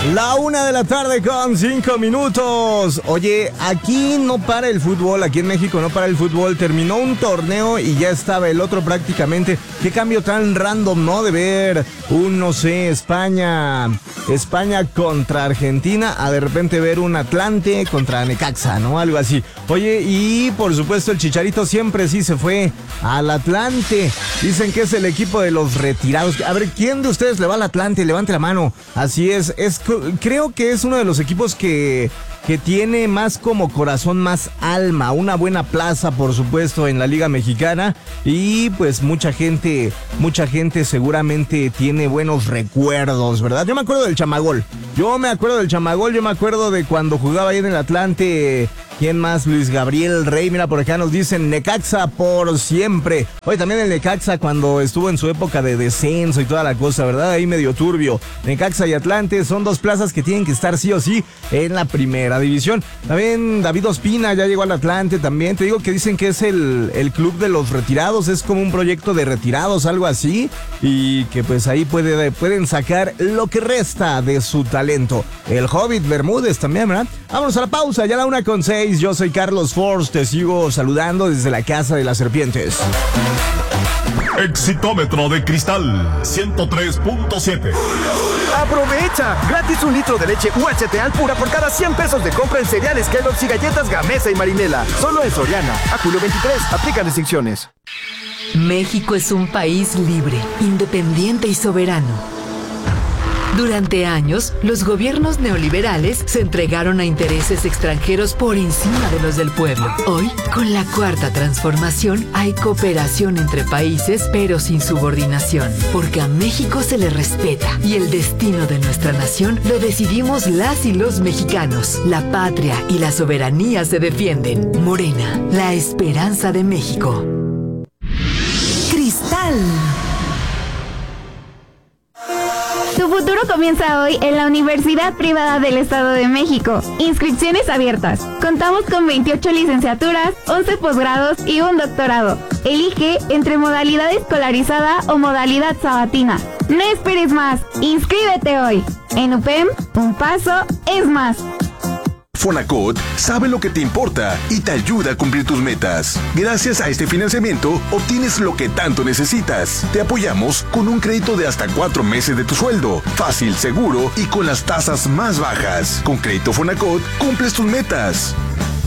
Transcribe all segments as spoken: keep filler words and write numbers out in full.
La una de la tarde con cinco minutos. Oye, aquí no para el fútbol, aquí en México no para el fútbol. Terminó un torneo y ya estaba el otro prácticamente. Qué cambio tan random, ¿no? De ver un, no sé, España, España contra Argentina, a de repente ver un Atlante contra Necaxa, ¿no? Algo así. Oye, y por supuesto el Chicharito siempre sí se fue al Atlante. Dicen que es el equipo de los retirados. A ver, ¿quién de ustedes le va al Atlante? Levante la mano. Así es, es creo que es uno de los equipos que, que tiene más como corazón, más alma, una buena plaza, por supuesto, en la Liga Mexicana. Y pues mucha gente, mucha gente seguramente tiene buenos recuerdos, ¿verdad? Yo me acuerdo del Chamagol. Yo me acuerdo del Chamagol, yo me acuerdo de cuando jugaba ahí en el Atlante. ¿Quién más? Luis Gabriel Rey. Mira, por acá nos dicen Necaxa por siempre. Oye, también el Necaxa cuando estuvo en su época de descenso y toda la cosa, ¿verdad? Ahí medio turbio. Necaxa y Atlante son dos plazas que tienen que estar sí o sí en la primera división. También David Ospina ya llegó al Atlante también. Te digo que dicen que es el, el club de los retirados. Es como un proyecto de retirados, algo así. Y que pues ahí puede, pueden sacar lo que resta de su talento. El Hobbit Bermúdez también, ¿verdad? Vámonos a la pausa, ya la una con seis. Yo soy Carlos Force, te sigo saludando desde la Casa de las Serpientes. Exitómetro de cristal ciento tres punto siete. ¡Aprovecha! Gratis un litro de leche U H T al pura por cada cien pesos de compra en cereales Kellogg's y galletas Gamesa y Marinela. Solo en Soriana. A julio veintitrés. Aplican restricciones. México es un país libre, independiente y soberano. Durante años, los gobiernos neoliberales se entregaron a intereses extranjeros por encima de los del pueblo. Hoy, con la cuarta transformación, hay cooperación entre países, pero sin subordinación, porque a México se le respeta y el destino de nuestra nación lo decidimos las y los mexicanos. La patria y la soberanía se defienden. Morena, la esperanza de México. Cristal. Tu futuro comienza hoy en la Universidad Privada del Estado de México. Inscripciones abiertas. Contamos con veintiocho licenciaturas, once posgrados y un doctorado. Elige entre modalidad escolarizada o modalidad sabatina. No esperes más. Inscríbete hoy. En U P E M, un paso es más. Fonacot sabe lo que te importa y te ayuda a cumplir tus metas. Gracias a este financiamiento, obtienes lo que tanto necesitas. Te apoyamos con un crédito de hasta cuatro meses de tu sueldo. Fácil, seguro y con las tasas más bajas. Con Crédito Fonacot, cumples tus metas.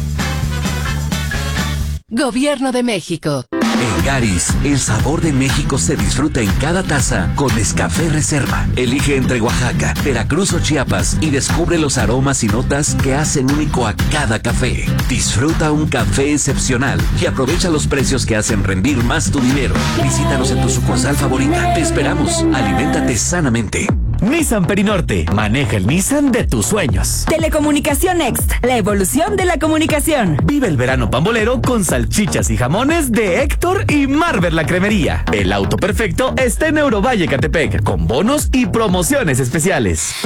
Gobierno de México. En Garis, el sabor de México se disfruta en cada taza con Nescafé Reserva. Elige entre Oaxaca, Veracruz o Chiapas y descubre los aromas y notas que hacen único a cada café. Disfruta un café excepcional y aprovecha los precios que hacen rendir más tu dinero. Visítanos en tu sucursal favorita. Te esperamos. Aliméntate sanamente. Nissan Perinorte. Maneja el Nissan de tus sueños. Telecomunicación Next. La evolución de la comunicación. Vive el verano pambolero con salchichas y jamones de Héctor y Marver la Cremería. El auto perfecto está en Eurovalle Catepec con bonos y promociones especiales.